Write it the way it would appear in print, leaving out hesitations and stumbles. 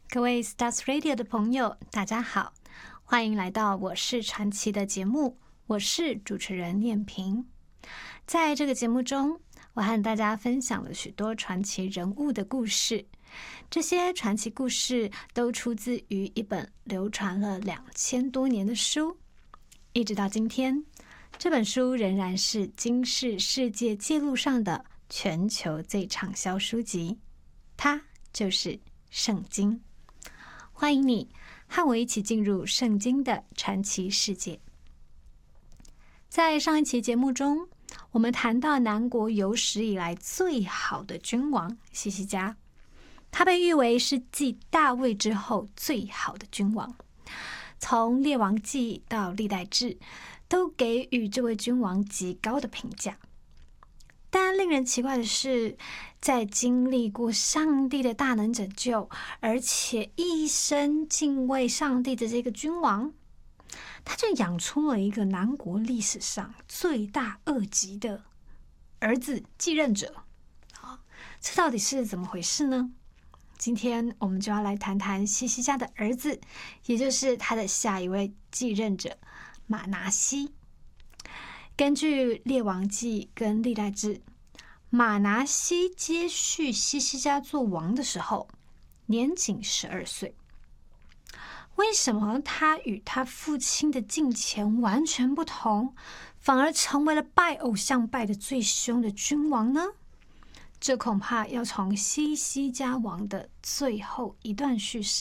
各位 Stars Radio 的朋友，大家好，欢迎来到我是传奇的节目，我是主持人念萍。在这个节目中，我和大家分享了许多传奇人物的故事，这些传奇故事都出自于一本流传了2000多年的书，一直到今天，这本书仍然是金氏世界纪录上的全球最畅销书籍，它就是圣经。欢迎你和我一起进入圣经的传奇世界。在上一期节目中，我们谈到南国有史以来最好的君王西西家，他被誉为是继大卫之后最好的君王。从列王纪到历代志，都给予这位君王极高的评价。但令人奇怪的是，在经历过上帝的大能拯救，而且一生敬畏上帝的这个君王，他就养出了一个南国历史上罪大恶极的儿子继任者。这到底是怎么回事呢？今天我们就要来谈谈西西家的儿子，也就是他的下一位继任者马拿西。根据列王纪跟历代志，马拿西接续西西家做王的时候，年仅12岁。为什么他与他父亲的敬虔完全不同，反而成为了拜偶像拜得最凶的君王呢？这恐怕要从西西家王的最后一段叙事